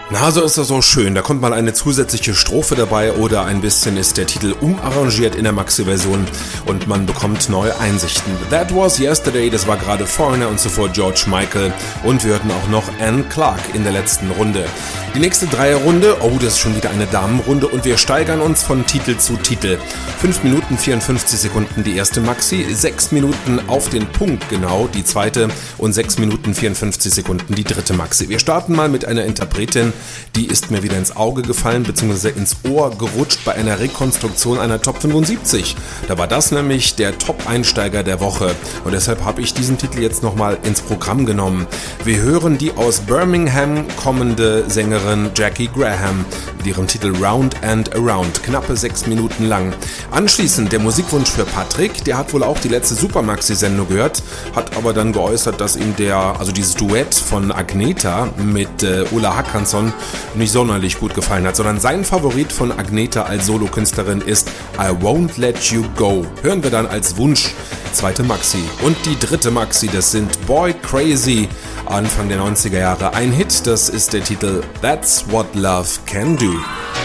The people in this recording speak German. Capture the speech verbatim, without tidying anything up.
Na, so ist das so schön. Da kommt mal eine zusätzliche Strophe dabei oder ein bisschen ist der Titel umarrangiert in der Maxi-Version und man bekommt neue Einsichten. That Was Yesterday, das war gerade Foreigner und zuvor George Michael und wir hörten auch noch Anne Clark in der letzten Runde. Die nächste Dreierrunde, oh, das ist schon wieder eine Damenrunde und wir steigern uns von Titel zu Titel. fünf Minuten vierundfünfzig Sekunden die erste Maxi, sechs Minuten auf den Punkt genau die zweite und sechs Minuten vierundfünfzig Sekunden die dritte Maxi. Wir starten mal mit einer Interpretin, die ist mir wieder ins Auge gefallen bzw. ins Ohr gerutscht bei einer Rekonstruktion einer Top fünfundsiebzig. Da war das nämlich der Top-Einsteiger der Woche und deshalb habe ich diesen Titel jetzt nochmal ins Programm genommen. Wir hören die aus Birmingham kommende Sängerin Jackie Graham mit ihrem Titel Round and Around, knappe sechs Minuten lang. Anschließend der Musikwunsch für Patrick, der hat wohl auch die letzte Supermaxi-Sendung gehört, hat aber dann geäußert, dass ihm der, also dieses Duett von Agnetha mit äh, Ulla Håkansson nicht sonderlich gut gefallen hat, sondern sein Favorit von Agnetha als Solokünstlerin ist I Won't Let You Go. Hören wir dann als Wunsch zweite Maxi. Und die dritte Maxi, das sind Boy Crazy, Anfang der neunziger Jahre. Ein Hit, das ist der Titel That's What Love Can Do.